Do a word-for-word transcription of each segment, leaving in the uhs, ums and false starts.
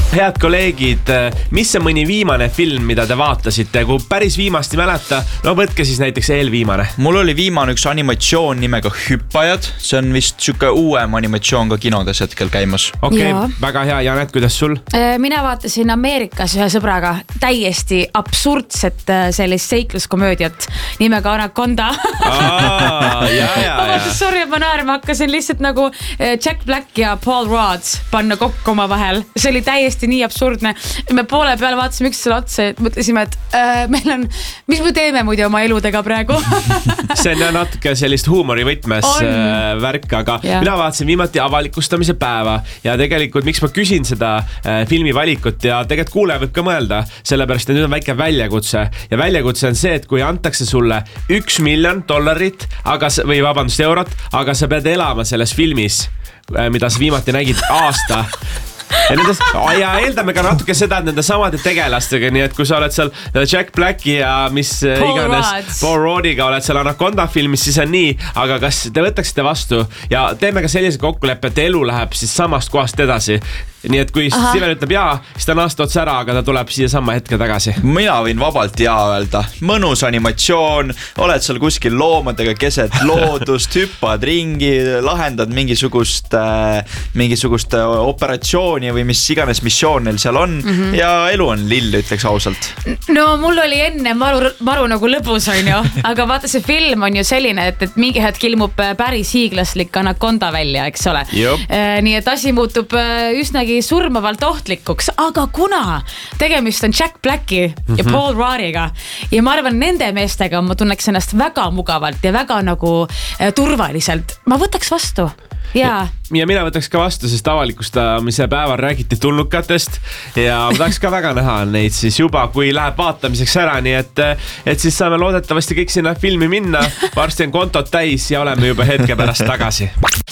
Head kolleegid, mis on mõni viimane film, mida te vaatasite? Kui päris viimast ei mäleta, no võtke siis näiteks eelviimane. Mul oli viimane üks animatsioon nimega Hüppajad. See on vist süke uuem animatsioon ka kinodes hetkel käimas. Okei, okay, väga hea. Janet, kuidas sul? Mina vaatasin Ameerikas ühe sõbraga täiesti absurdset sellist seikluskomöödiat nimega Anaconda. Aa, ja, ja, ja. Sorry, ma naerma hakkasin lihtsalt nagu Jack Black ja Paul Rudd panna kokku oma vahel. See oli täiesti nii absurdne. Me poole peale vaatasime üks selle otsa ja mõtlesime, et äh, meil on, mis me teeme muidu oma eludega praegu? See on natuke sellist huumori võtmes äh, värk, aga ja. Mina vaatasin viimati avalikustamise päeva ja tegelikult miks ma küsin seda äh, filmi valikut ja tegelikult kuulaja võib ka mõelda, sellepärast et nüüd on väike väljakutse ja väljakutse on see, et kui antakse sulle üks miljon dollarit aga, või vabandust eurot, aga sa pead elama selles filmis, äh, mida sa viimati nägid aasta ja, nendes, ja eeldame ka natuke seda, et nende samade tegelastega, nii et kui sa oled seal Jack Blacki ja mis Paul iganes Rudd. Paul Ruddiga oled seal Anaconda filmis, siis on nii, aga kas te võtaksite vastu ja teeme ka sellise kokkuleppe, et elu läheb siis samast kohast edasi. Nii et kui Aha. Sivel ütleb jaa, siis ta on aasta otsa ära, aga ta tuleb siia sama hetke tagasi. Mina võin vabalt jaa öelda. Mõnus animatsioon, oled seal kuskil loomadega keset loodust, hüppad ringi, lahendad mingisugust, äh, mingisugust operatsiooni või mis iganes missioon neil seal on mm-hmm. ja elu on lill, ütleks ausalt. No mul oli enne maru, maru nagu lõbus on ju, aga vaata see film on ju selline, et, et mingi hetk ilmub päris hiiglaslik Anaconda välja, eks ole. Äh, nii et asi muutub üsnagi surmavalt ohtlikuks, aga kuna tegemist on Jack Blacki ja Paul Ruddiga ja ma arvan, nende meestega ma tunneks ennast väga mugavalt ja väga nagu äh, turvaliselt, ma võtaks vastu. Ja. ja mina võtaks ka vastu, sest avalikustamise päeval räägiti tulnukatest ja ma tahaks ka väga näha neid siis juba, kui läheb vaatamiseks ära, nii et, et siis saame loodetavasti kõik sinna filmi minna, varsti on kontot täis ja oleme juba hetke pärast tagasi.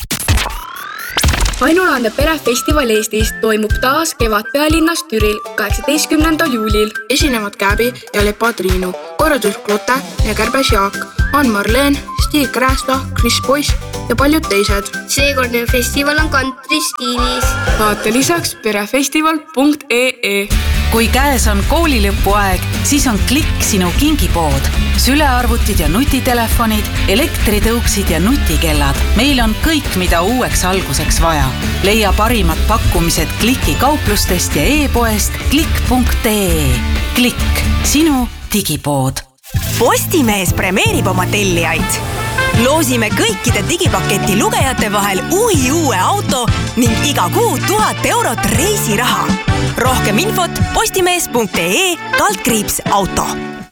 Ainulaadne perefestival Eestis toimub taas kevad pealinnas Türil kaheksateistkümnendal juulil. Esinevad Käbi ja Lepa Triinu, korraldus Klote ja Kärbes Jaak, Ann-Marleen, Stig Räästa, Chris Boyce ja paljud teised. Seekordne festival on kantristiilis. Vaata lisaks perefestival punkt ee. Kui käes on koolilõpuaeg, siis on Klikk sinu kingipood. Sülearvutid ja nutitelefonid, elektritõuksid ja nutikellad. Meil on kõik, mida uueks alguseks vaja. Leia parimad pakkumised Klikki kauplustest ja e-poest klikk punkt ee. Klikk, sinu digipood. Postimees premeerib oma tellijaid. Loosime kõikide digipaketi lugejate vahel uhi uue auto ning iga kuu tuhat eurot reisiraha. Rohkem infot postimees punkt ee kaldkriips auto.